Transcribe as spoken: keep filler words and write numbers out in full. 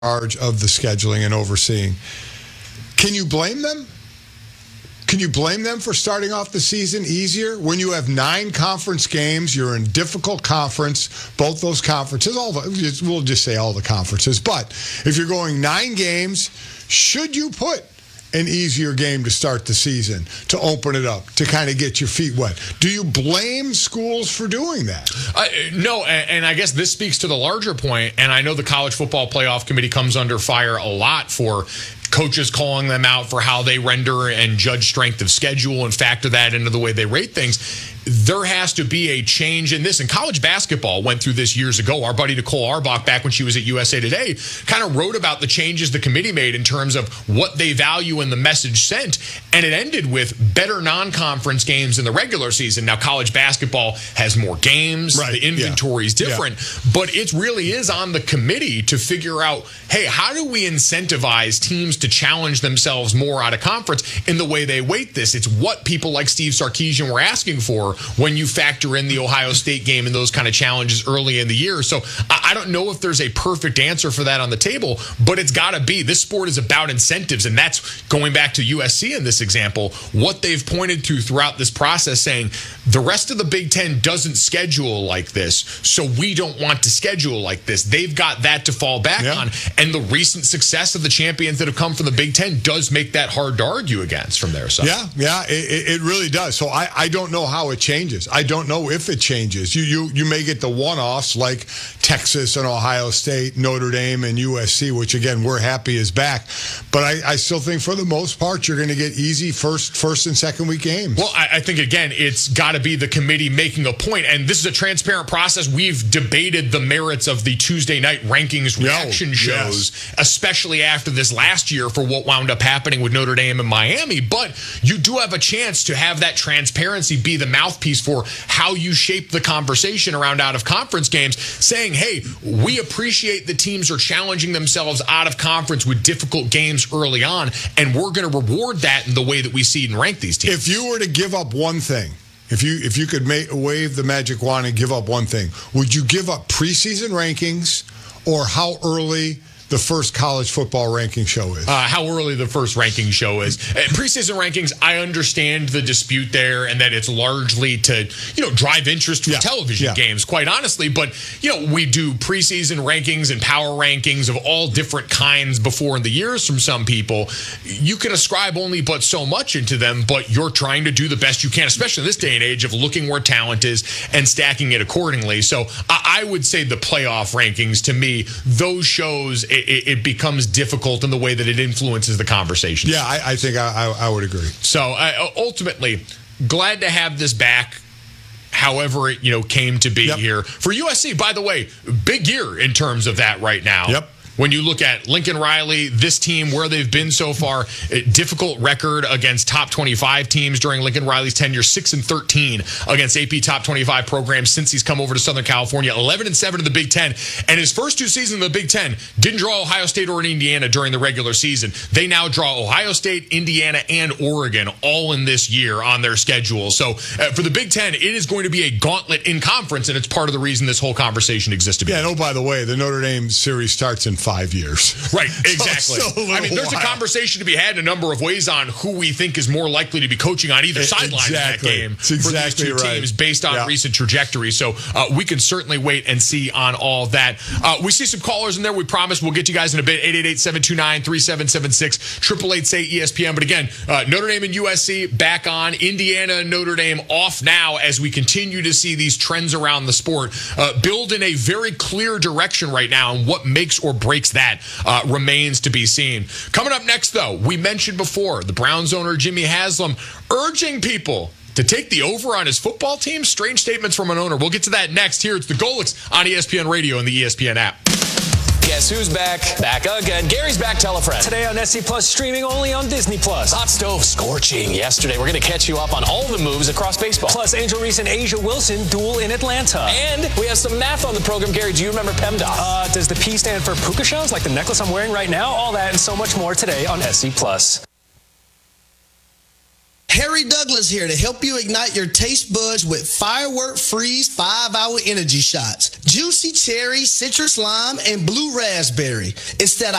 charge of the scheduling and overseeing. Can you blame them? Can you blame them for starting off the season easier? When you have nine conference games, you're in difficult conference, both those conferences, all the, we'll just say all the conferences. But if you're going nine games, should you put an easier game to start the season, to open it up, to kind of get your feet wet? Do you blame schools for doing that? Uh, no, and, and I guess this speaks to the larger point, and I know the College Football Playoff Committee comes under fire a lot for coaches calling them out for how they render and judge strength of schedule and factor that into the way they rate things. There has to be a change in this. And college basketball went through this years ago. Our buddy Nicole Arbach, back when she was at U S A Today, kind of wrote about the changes the committee made in terms of what they value and the message sent. And it ended with better non-conference games in the regular season. Now, college basketball has more games. Right. The inventory is yeah. different. Yeah. But it really is on the committee to figure out, hey, how do we incentivize teams to challenge themselves more out of conference in the way they weight this? It's what people like Steve Sarkisian were asking for when you factor in the Ohio State game and those kind of challenges early in the year. So I don't know if there's a perfect answer for that on the table, but it's got to be. This sport is about incentives, and that's going back to U S C in this example, what they've pointed to throughout this process, saying the rest of the Big Ten doesn't schedule like this, so we don't want to schedule like this. They've got that to fall back yeah. on, and the recent success of the champions that have come from the Big Ten does make that hard to argue against from their side. Yeah, yeah, it, it really does. So I, I don't know how it changes. I don't know if it changes. You you you may get the one-offs like Texas and Ohio State, Notre Dame, and U S C, which again we're happy is back. But I, I still think for the most part you're going to get easy first first and second week games. Well, I, I think again it's got to be the committee making a point, and this is a transparent process. We've debated the merits of the Tuesday night rankings reaction Yo, shows, yes. especially after this last year for what wound up happening with Notre Dame and Miami. But you do have a chance to have that transparency be the mouthpiece for how you shape the conversation around out-of-conference games, saying, hey, we appreciate the teams are challenging themselves out of conference with difficult games early on, and we're going to reward that in the way that we seed and rank these teams. If you were to give up one thing, if you if you could make, wave the magic wand and give up one thing, would you give up preseason rankings or how early the first college football ranking show is? Uh, how early the first ranking show is. Uh, preseason rankings, I understand the dispute there and that it's largely to, you know, drive interest for yeah. television yeah. games, quite honestly. But, you know, we do preseason rankings and power rankings of all different kinds before in the years from some people. You can ascribe only but so much into them, but you're trying to do the best you can, especially in this day and age of looking where talent is and stacking it accordingly. So I, I would say the playoff rankings, to me, those shows, it, It, it becomes difficult in the way that it influences the conversation. Yeah, I, I think I, I, I would agree. So uh, ultimately, glad to have this back. However, it you know came to be yep. here for U S C. By the way, big year in terms of that right now. Yep. When you look at Lincoln Riley, this team, where they've been so far, a difficult record against top twenty-five teams during Lincoln Riley's tenure, six and thirteen against A P top twenty-five programs since he's come over to Southern California, eleven and seven in the Big Ten. And his first two seasons in the Big Ten didn't draw Ohio State or Indiana during the regular season. They now draw Ohio State, Indiana, and Oregon all in this year on their schedule. So uh, for the Big Ten, it is going to be a gauntlet in conference, and it's part of the reason this whole conversation exists to be. Yeah, and oh, by the way, the Notre Dame series starts in five years. Right, exactly. So, so I mean, there's while. a conversation to be had in a number of ways on who we think is more likely to be coaching on either sideline exactly. in that game It's exactly for these two right. teams based on yeah. recent trajectory. So uh, we can certainly wait and see on all that. Uh, we see some callers in there. We promise we'll get you guys in a bit. eight eight eight, seven two nine, three seven seven six, eight eight eight, say E S P N. But again, uh, Notre Dame and U S C back on. Indiana and Notre Dame off now as we continue to see these trends around the sport uh, build in a very clear direction right now, and what makes or breaks that uh, remains to be seen. Coming up next, though, we mentioned before the Browns owner Jimmy Haslam urging people to take the over on his football team. Strange statements from an owner. We'll get to that next. Here, it's the Golics on E S P N Radio and the E S P N app. Guess who's back? Back again. Gary's back. Tell a friend. Today on S C Plus, streaming only on Disney Plus. Hot stove scorching yesterday. We're going to catch you up on all the moves across baseball. Plus, Angel Reese and Asia Wilson duel in Atlanta. And we have some math on the program. Gary, do you remember PEMDAS? Uh, does the P stand for puka shells, like the necklace I'm wearing right now? All that and so much more today on S C Plus. Harry Douglas here to help you ignite your taste buds with Firework Freeze five hour energy shots. Juicy cherry, citrus lime, and blue raspberry. It's that